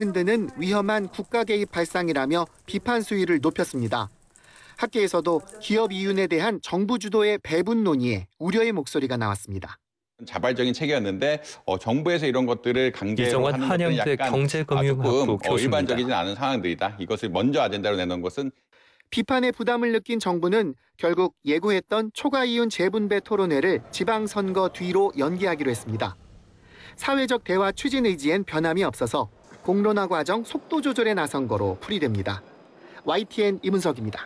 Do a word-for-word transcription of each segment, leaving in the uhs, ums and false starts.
흔드는 위험한 국가 개입 발상이라며 비판 수위를 높였습니다. 학계에서도 기업 이윤에 대한 정부 주도의 배분 논의에 우려의 목소리가 나왔습니다. 자발적인 체계였는데 어, 정부에서 이런 것들을 강제로 이정원 하는 것들은 한양대 약간 경제금융학부 아, 조금 교수입니다. 어, 일반적이진 않은 상황들이다. 이것을 먼저 아젠다로 내놓은 것은 비판의 부담을 느낀 정부는 결국 예고했던 초과 이윤 재분배 토론회를 지방선거 뒤로 연기하기로 했습니다. 사회적 대화 추진 의지엔 변함이 없어서 공론화 과정 속도 조절에 나선 거로 풀이됩니다. 와이티엔 이문석입니다.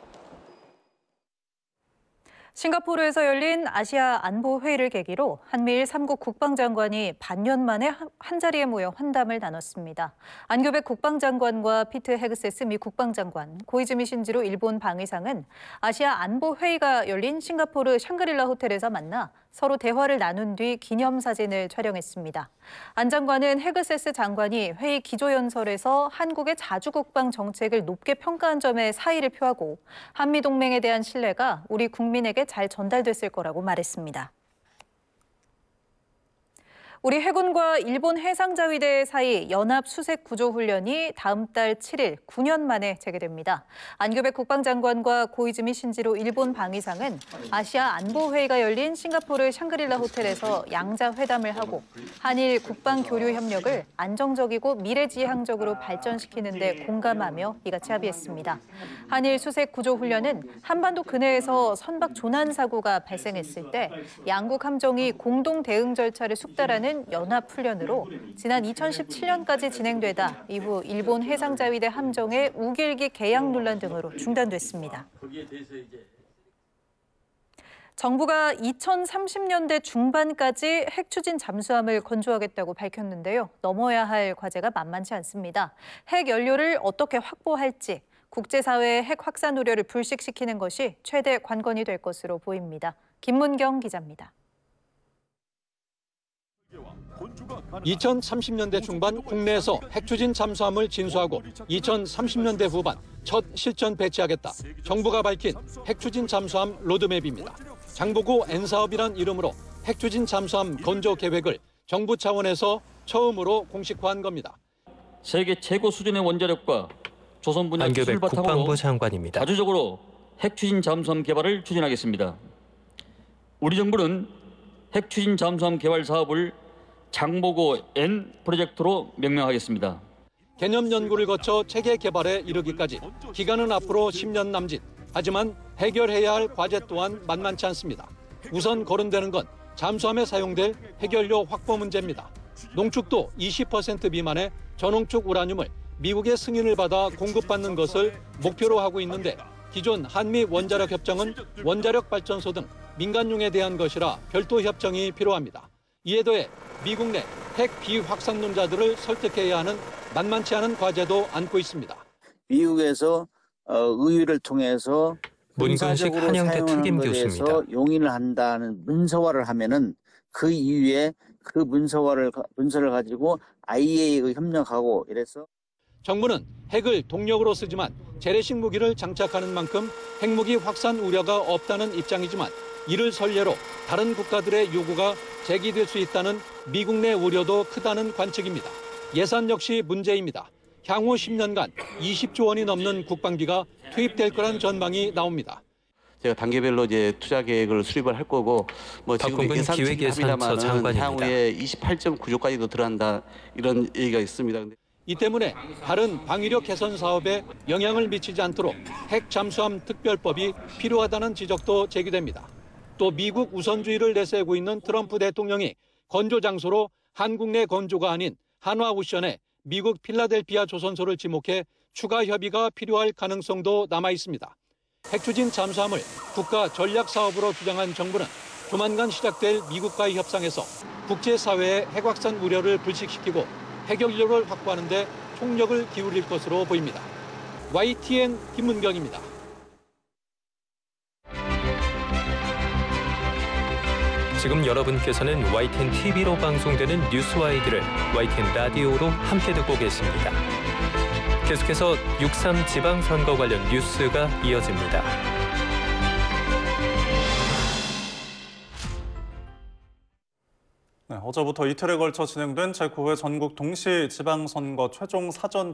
싱가포르에서 열린 아시아 안보 회의를 계기로 한미일 삼국 국방장관이 반년 만에 한자리에 모여 환담을 나눴습니다. 안교백 국방장관과 피트 헤그세스 미 국방장관, 고이즈미 신지로 일본 방위상은 아시아 안보 회의가 열린 싱가포르 샹그릴라 호텔에서 만나 서로 대화를 나눈 뒤 기념사진을 촬영했습니다. 안 장관은 헤그세스 장관이 회의 기조연설에서 한국의 자주국방 정책을 높게 평가한 점에 사의를 표하고 한미동맹에 대한 신뢰가 우리 국민에게 잘 전달됐을 거라고 말했습니다. 우리 해군과 일본 해상자위대 사이 연합수색구조훈련이 다음 달 칠 일 구 년 만에 재개됩니다. 안교백 국방장관과 고이즈미 신지로 일본 방위상은 아시아 안보회의가 열린 싱가포르 샹그릴라 호텔에서 양자 회담을 하고 한일 국방 교류 협력을 안정적이고 미래지향적으로 발전시키는 데 공감하며 이같이 합의했습니다. 한일 수색구조훈련은 한반도 근해에서 선박 조난 사고가 발생했을 때 양국 함정이 공동 대응 절차를 숙달하는 연합훈련으로 지난 이천십칠 년까지 진행되다 이후 일본 해상자위대 함정의 우길기 개양 논란 등으로 중단됐습니다. 정부가 이천삼십 년대 중반까지 핵 추진 잠수함을 건조하겠다고 밝혔는데요. 넘어야 할 과제가 만만치 않습니다. 핵 연료를 어떻게 확보할지, 국제사회의 핵 확산 우려를 불식시키는 것이 최대 관건이 될 것으로 보입니다. 김문경 기자입니다. 이천삼십 년대 중반 국내에서 핵추진 잠수함을 진수하고 이천삼십 년대 후반 첫 실전 배치하겠다. 정부가 밝힌 핵추진 잠수함 로드맵입니다. 장보고 N사업이란 이름으로 핵추진 잠수함 건조 계획을 정부 차원에서 처음으로 공식화한 겁니다. 세계 최고 수준의 원자력과 조선 분야 기술 바탕으로 국방부 장관입니다. 자주적으로 핵추진 잠수함 개발을 추진하겠습니다. 우리 정부는 핵추진 잠수함 개발 사업을 장보고 N 프로젝트로 명명하겠습니다. 개념 연구를 거쳐 체계 개발에 이르기까지 기간은 앞으로 십 년 남짓. 하지만 해결해야 할 과제 또한 만만치 않습니다. 우선 거론되는 건 잠수함에 사용될 핵연료 확보 문제입니다. 농축도 이십 퍼센트 미만의 저농축 우라늄을 미국의 승인을 받아 공급받는 것을 목표로 하고 있는데 기존 한미 원자력 협정은 원자력 발전소 등 민간용에 대한 것이라 별도 협정이 필요합니다. 이에 더해 미국 내 핵 비확산론자들을 설득해야 하는 만만치 않은 과제도 안고 있습니다. 미국에서 의회를 통해서 문근식 한양대 특임 교수입니다. 용인을 한다는 문서화를 하면은 그 이후에 그 문서화를 문서를 가지고 아이에이이가 협력하고 이래서 정부는 핵을 동력으로 쓰지만 재래식 무기를 장착하는 만큼 핵무기 확산 우려가 없다는 입장이지만 이를 선례로 다른 국가들의 요구가 제기될 수 있다는 미국 내 우려도 크다는 관측입니다. 예산 역시 문제입니다. 향후 십 년간 이십조 원이 넘는 국방비가 투입될 거란 전망이 나옵니다. 제가 단계별로 이제 투자 계획을 수립을 할 거고 뭐 지금 예산입니다만은 향후에 이십팔 점 구조까지도 들어간다 이런 얘기가 있습니다. 이 때문에 다른 방위력 개선 사업에 영향을 미치지 않도록 핵 잠수함 특별법이 필요하다는 지적도 제기됩니다. 또 미국 우선주의를 내세우고 있는 트럼프 대통령이 건조 장소로 한국 내 건조가 아닌 한화오션에 미국 필라델피아 조선소를 지목해 추가 협의가 필요할 가능성도 남아 있습니다. 핵추진 잠수함을 국가 전략 사업으로 주장한 정부는 조만간 시작될 미국과의 협상에서 국제사회의 핵 확산 우려를 불식시키고 핵연료를 확보하는 데 총력을 기울일 것으로 보입니다. 와이티엔 김문경입니다. 지금 여러분께서는 와이티엔 티비로 방송되는 뉴스와이드를 와이티엔 라디오로 함께 듣고 계십니다. 계속해서 육삼 지방선거 관련 뉴스가 이어집니다. 네, 어제 어제부터 이틀에 걸쳐 진행된 제구 회 전국 동시 지방선거 최종 사전